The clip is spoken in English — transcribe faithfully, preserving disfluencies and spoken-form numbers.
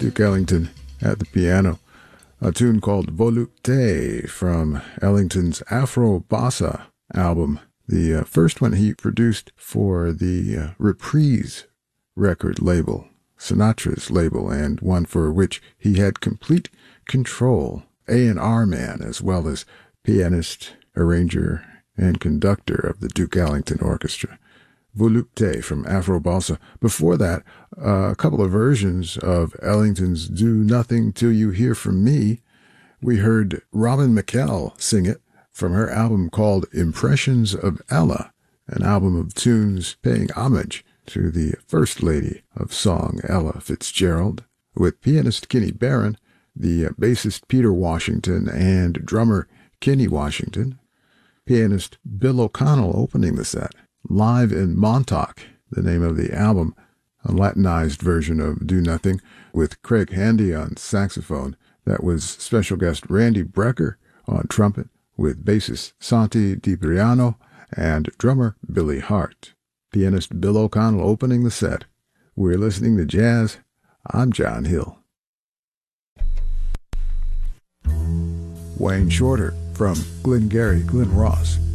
Duke Ellington at the piano. A tune called Volupté from Ellington's Afro Bossa album, the uh, first one he produced for the uh, Reprise record label, Sinatra's label, and one for which he had complete control, A and R man as well as pianist, arranger, and conductor of the Duke Ellington Orchestra. Volupté from Afro Bossa. Before that, uh, a couple of versions of Ellington's Do Nothing Till You Hear From Me. We heard Robin McKell sing it from her album called Impressions of Ella, an album of tunes paying homage to the First Lady of Song, Ella Fitzgerald, with pianist Kenny Barron, the bassist Peter Washington, and drummer Kenny Washington. Pianist Bill O'Connell opening the set. Live in Montauk, the name of the album, a Latinized version of Do Nothing, with Craig Handy on saxophone. That was special guest Randy Brecker on trumpet, with bassist Santi DiPriano and drummer Billy Hart. Pianist Bill O'Connell opening the set. We're listening to jazz. I'm John Hill. Wayne Shorter from Glengarry Glen Ross